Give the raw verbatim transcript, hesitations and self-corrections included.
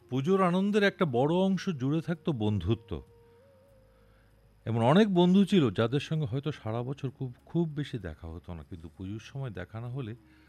পুজোর আনন্দের একটা বড় অংশ জুড়ে থাকতো বন্ধুত্ব। এমন অনেক বন্ধু ছিল যাদের সঙ্গে হয়তো সারা বছর খুব খুব বেশি দেখা হতো না, কিন্তু পুজোর সময় দেখা না হলে